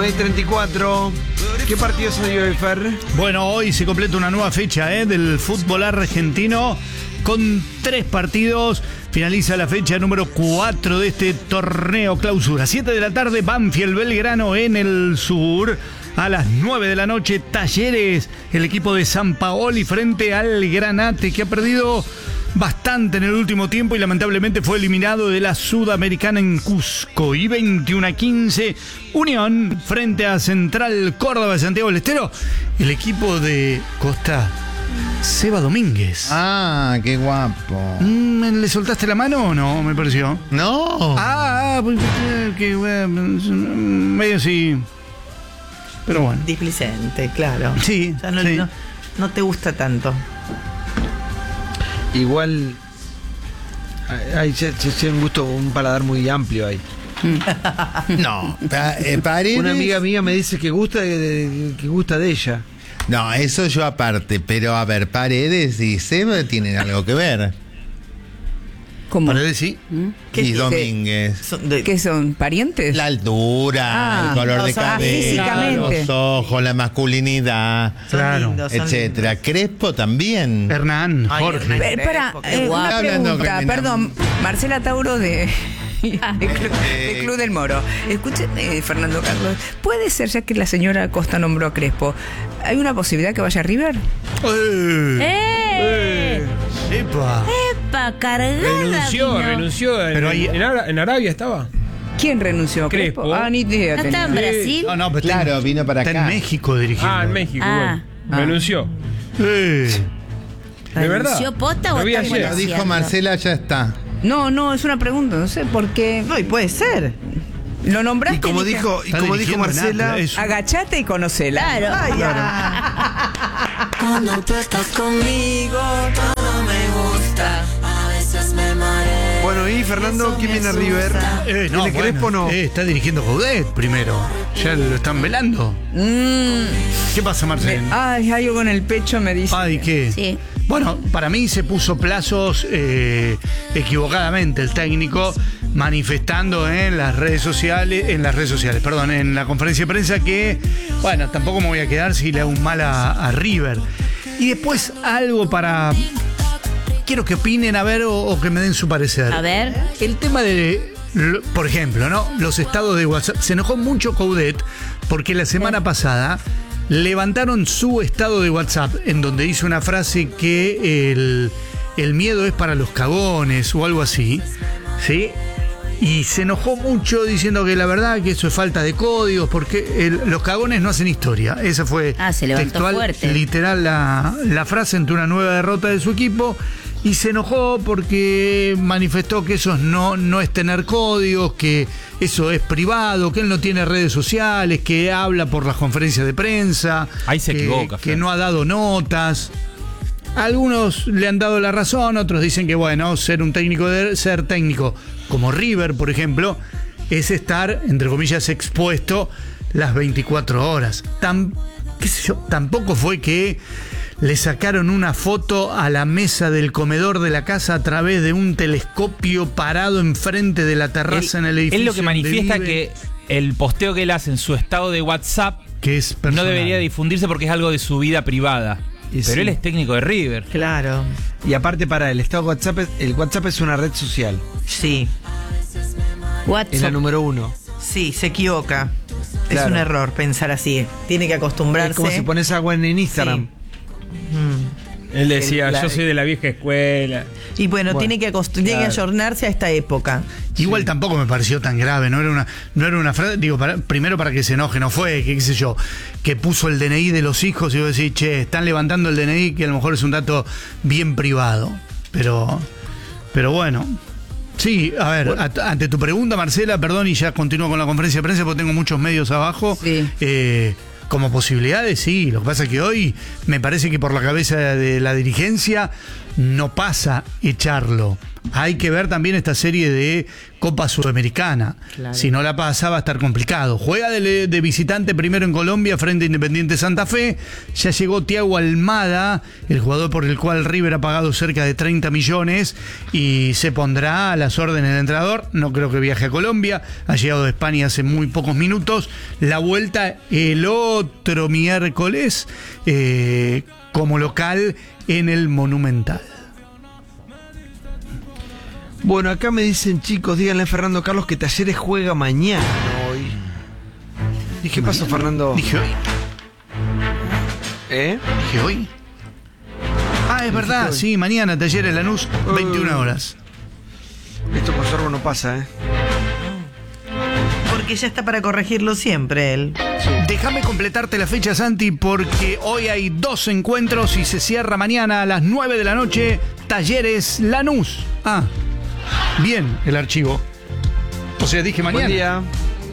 9:34. ¿Qué partido se dio hoy, Fer? Bueno, hoy se completa una nueva fecha del fútbol argentino con 3 partidos. Finaliza la fecha número 4 de este torneo clausura. 7 de la tarde, Banfield Belgrano en el sur. A las 9 de la noche, Talleres, el equipo de Sampaoli frente al Granate, que ha perdido bastante en el último tiempo y lamentablemente fue eliminado de la Sudamericana en Cusco. Y 21-15, Unión frente a Central Córdoba de Santiago del Estero, el equipo de Costa Seba Domínguez. Ah, qué guapo. ¿Le soltaste la mano o no? Me pareció. No. Pues, que medio sí. Pero bueno. Displicente, claro. Sí, ya no, sí. no te gusta tanto. Igual hay un gusto, un paladar muy amplio ahí. No. Paredes. Una amiga mía me dice que gusta de ella. No, eso yo aparte. Pero a ver, Paredes y Seba tienen algo que ver. ¿Cómo? Paredes sí. Y Domínguez. ¿Qué son? ¿Parientes? La altura, el color de cabello, físicamente. los ojos, la masculinidad, Claro. Lindos, etcétera. Crespo también. Hernán, Ay, Jorge. Hernán. Espera, Qué guapo. una Hablando pregunta, criminal. perdón, Marcela Tauro de Club del Moro. Escuchen, Fernando Carlos, ¿puede ser, ya que la señora Costa nombró a Crespo, hay una posibilidad que vaya a River? ¡Epa! ¡Epa, cargada! Renunció. Pero ahí- En Arabia estaba. ¿Quién renunció? Crespo. Ni idea. ¿No está en tenía. Brasil? No, pero Claro, vino para está acá. en México dirigiendo. En México. Ah. Bueno. Renunció. Eh. ¿De verdad? ¿Renunció posta o Lo vi está ayer. Lo dijo Marcela, ya está. No, es una pregunta, no sé por qué. No, y puede ser. Lo nombraste. Y como dije, dijo Está Marcela, dirigiendo en Atlas, agachate y conocela. Claro. Cuando tú estás conmigo, todo me gusta. A veces me mareo. bueno, y Fernando, ¿quién viene a River? ¿Viene Crespo o no? Está dirigiendo Coudet primero. Ya lo están velando. ¿Qué pasa, Marcelo? Ay, hay algo en el pecho, me dice. Ay, ¿qué? Sí. Bueno, para mí se puso plazos equivocadamente el técnico, manifestando en las redes sociales, en la conferencia de prensa que, bueno, tampoco me voy a quedar si le hago un mal a River. Y después algo para... Quiero que opinen, a ver, o que me den su parecer. A ver. El tema de, por ejemplo, ¿no? Los estados de WhatsApp. Se enojó mucho Coudet porque la semana pasada levantaron su estado de WhatsApp en donde hizo una frase que el miedo es para los cagones o algo así, ¿sí? Y se enojó mucho diciendo que la verdad que eso es falta de códigos porque los cagones no hacen historia. Esa fue Se levantó textual, fuerte. literal la frase ante una nueva derrota de su equipo. Y se enojó porque manifestó que eso no es tener códigos, que eso es privado, que él no tiene redes sociales, que habla por las conferencias de prensa. Ahí se equivoca, que Fer. no ha dado notas. Algunos le han dado la razón, otros dicen que bueno, ser técnico como River, por ejemplo, es estar, entre comillas, expuesto las 24 horas. Tampoco fue que le sacaron una foto a la mesa del comedor de la casa a través de un telescopio parado enfrente de la terraza en el edificio. Él lo que donde manifiesta vive, que el posteo que él hace en su estado de WhatsApp que es no personal. debería difundirse porque es algo de su vida privada. Y Pero sí. él es técnico de River. Claro. Y aparte para el estado WhatsApp, el WhatsApp es una red social. Sí. Es la WhatsApp. número 1. Sí, se equivoca. Es Claro. un error pensar así. Tiene que acostumbrarse. Es como si pones agua en Instagram. Él decía, La- yo soy de la vieja escuela. Y bueno, tiene que tiene que claro. ayornarse a esta época. Igual tampoco me pareció tan grave, no era una frase, digo, primero para que se enoje, no fue, que qué sé yo, que puso el DNI de los hijos y yo decía, che, están levantando el DNI, que a lo mejor es un dato bien privado, pero bueno. Sí, a ver, ante tu pregunta, Marcela, perdón, y ya continúo con la conferencia de prensa porque tengo muchos medios abajo. Sí. Como posibilidades, sí. Lo que pasa es que hoy me parece que por la cabeza de la dirigencia no pasa echarlo. Hay que ver también esta serie de Copa Sudamericana. Claro. Si no la pasa va a estar complicado. Juega de visitante primero en Colombia frente a Independiente Santa Fe. Ya llegó Thiago Almada, el jugador por el cual River ha pagado cerca de 30 millones y se pondrá a las órdenes del entrenador. No creo que viaje a Colombia. Ha llegado de España hace muy pocos minutos. La vuelta el otro miércoles como local en el Monumental. Bueno, acá me dicen, chicos, díganle a Fernando Carlos que Talleres juega mañana hoy. ¿Y qué pasó, Fernando? Dije hoy. ¿Eh? Dije hoy. Ah, es verdad, hoy. sí, mañana Talleres Lanús, 21 horas. Esto con Sorbo no pasa, ¿eh? Porque ya está para corregirlo siempre él. Déjame completarte la fecha, Santi, porque hoy hay 2 encuentros y se cierra mañana a las 9 de la noche Talleres Lanús. Ah, bien el archivo. O sea, dije mañana. Buen día.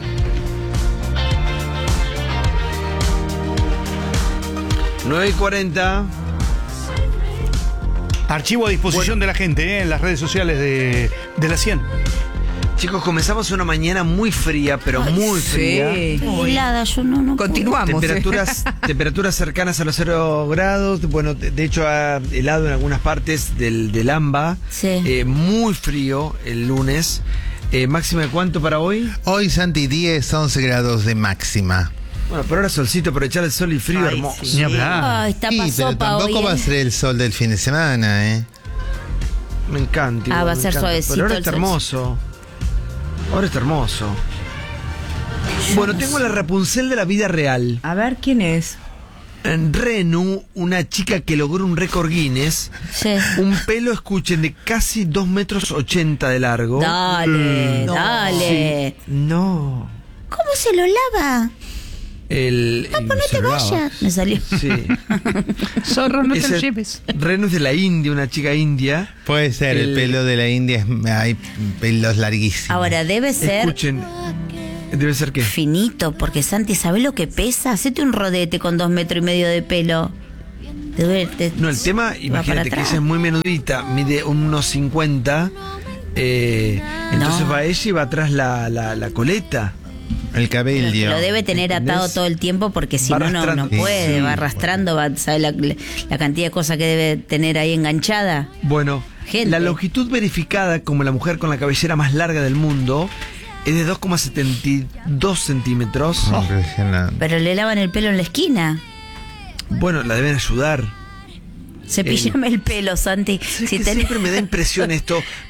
$9:40. Archivo a disposición de la gente, en las redes sociales de la 100. Chicos, comenzamos una mañana muy fría, pero muy fría. Helada, yo no Continuamos. Temperaturas cercanas a los 0 grados. Bueno, de hecho ha helado en algunas partes del AMBA. Sí. Muy frío el lunes. ¿Máxima de cuánto para hoy? Hoy, Santi, 10, 11 grados de máxima. Bueno, pero ahora solcito, aprovechar el sol y frío, Ay, hermoso. sí. Ni hablar. Ay, está Sí, pa' pero sopa hoy. tampoco va a ser el sol del fin de semana, ¿eh? Me encanta. igual, va a me ser encanta. suavecito Pero ahora el está sol. hermoso. Ahora está hermoso. Bueno, tengo la Rapunzel de la vida real. A ver, ¿quién es? En Renu, una chica que logró un récord Guinness. Sí. Un pelo, escuchen, de casi 2,80 metros de largo. Dale, No. dale. Sí. No. ¿Cómo se lo lava? Papá, no te vayas. Me salió. Sí. Zorro, no te Ese- lo lleves. Renu es de la India, una chica india. Puede ser, el pelo de la India hay pelos larguísimos. Ahora, debe ser Escuchen. ¿Debe ser qué? finito, porque Santi, ¿sabes lo que pesa? Hacete un rodete con 2,5 metros de pelo. No, el tema, imagínate que ella es muy menudita, mide unos 50. Entonces No. va ella y va atrás la coleta. El cabello. Lo debe tener atado ¿Entendés? todo el tiempo porque si Va no, no arrastrando. puede. Sí. Va arrastrando, ¿sabe la cantidad de cosas que debe tener ahí enganchada? Bueno, Gente. la longitud verificada como la mujer con la cabellera más larga del mundo es de 2,72 centímetros. Impresionante. Pero le lavan el pelo en la esquina. Bueno, la deben ayudar. Cepillame el pelo, Santi. Es Si que tenés- siempre me da impresión esto.